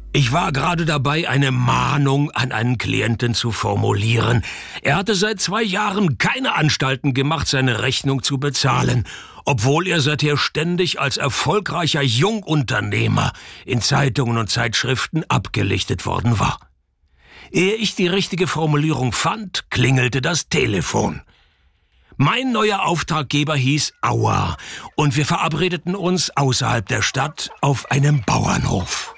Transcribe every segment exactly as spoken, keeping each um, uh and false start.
Ich war gerade dabei, eine Mahnung an einen Klienten zu formulieren. Er hatte seit zwei Jahren keine Anstalten gemacht, seine Rechnung zu bezahlen, obwohl er seither ständig als erfolgreicher Jungunternehmer in Zeitungen und Zeitschriften abgelichtet worden war. Ehe ich die richtige Formulierung fand, klingelte das Telefon. Mein neuer Auftraggeber hieß Auer und wir verabredeten uns außerhalb der Stadt auf einem Bauernhof.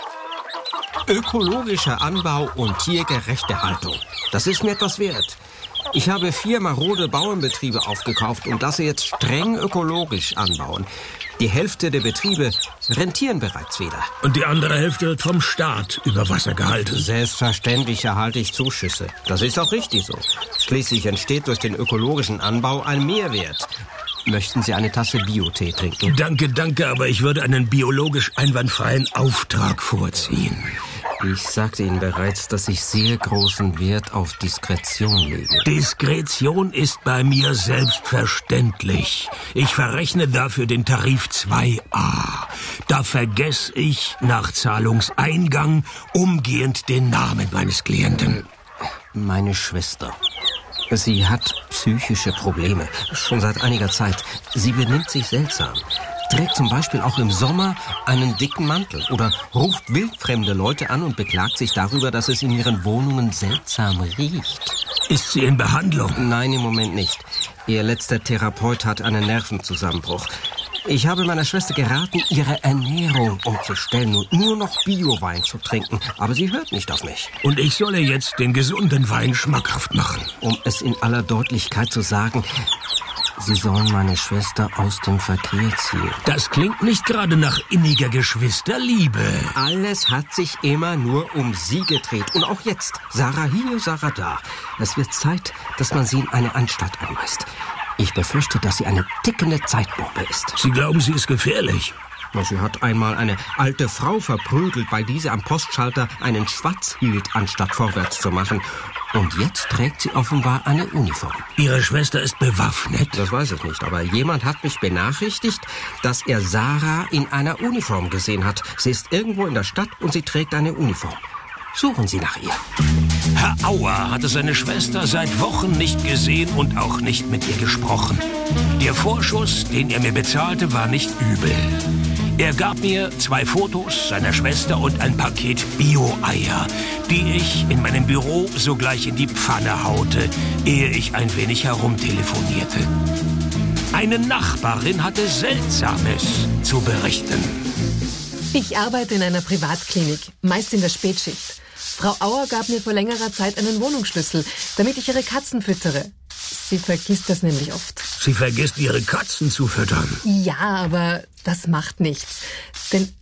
Ökologischer Anbau und tiergerechte Haltung. Das ist mir etwas wert. Ich habe vier marode Bauernbetriebe aufgekauft und lasse jetzt streng ökologisch anbauen. Die Hälfte der Betriebe rentieren bereits wieder. Und die andere Hälfte wird vom Staat über Wasser gehalten. Selbstverständlich erhalte ich Zuschüsse. Das ist auch richtig so. Schließlich entsteht durch den ökologischen Anbau ein Mehrwert. Möchten Sie eine Tasse Bio-Tee trinken? Danke, danke, aber ich würde einen biologisch einwandfreien Auftrag vorziehen. Ich sagte Ihnen bereits, dass ich sehr großen Wert auf Diskretion lege. Diskretion ist bei mir selbstverständlich. Ich verrechne dafür den Tarif zwei a. Da vergesse ich nach Zahlungseingang umgehend den Namen meines Klienten. Meine Schwester. Sie hat psychische Probleme, schon seit einiger Zeit. Sie benimmt sich seltsam. Trägt zum Beispiel auch im Sommer einen dicken Mantel oder ruft wildfremde Leute an und beklagt sich darüber, dass es in ihren Wohnungen seltsam riecht. Ist sie in Behandlung? Nein, im Moment nicht. Ihr letzter Therapeut hat einen Nervenzusammenbruch. Ich habe meiner Schwester geraten, ihre Ernährung umzustellen und nur noch Bio-Wein zu trinken. Aber sie hört nicht auf mich. Und ich soll ihr jetzt den gesunden Wein schmackhaft machen. Um es in aller Deutlichkeit zu sagen, Sie sollen meine Schwester aus dem Verkehr ziehen. Das klingt nicht gerade nach inniger Geschwisterliebe. Alles hat sich immer nur um sie gedreht. Und auch jetzt. Sarah hier, Sarah da. Es wird Zeit, dass man sie in eine Anstalt einweist. Ich befürchte, dass sie eine tickende Zeitbombe ist. Sie glauben, sie ist gefährlich? Sie hat einmal eine alte Frau verprügelt, weil diese am Postschalter einen Schwatz hielt, anstatt vorwärts zu machen. Und jetzt trägt sie offenbar eine Uniform. Ihre Schwester ist bewaffnet? Das weiß ich nicht, aber jemand hat mich benachrichtigt, dass er Sarah in einer Uniform gesehen hat. Sie ist irgendwo in der Stadt und sie trägt eine Uniform. Suchen Sie nach ihr. Herr Auer hatte seine Schwester seit Wochen nicht gesehen und auch nicht mit ihr gesprochen. Der Vorschuss, den er mir bezahlte, war nicht übel. Er gab mir zwei Fotos seiner Schwester und ein Paket Bio-Eier, die ich in meinem Büro sogleich in die Pfanne haute, ehe ich ein wenig herumtelefonierte. Eine Nachbarin hatte Seltsames zu berichten. Ich arbeite in einer Privatklinik, meist in der Spätschicht. Frau Auer gab mir vor längerer Zeit einen Wohnungsschlüssel, damit ich ihre Katzen füttere. Sie vergisst das nämlich oft. Sie vergisst, ihre Katzen zu füttern? Ja, aber das macht nichts. Denn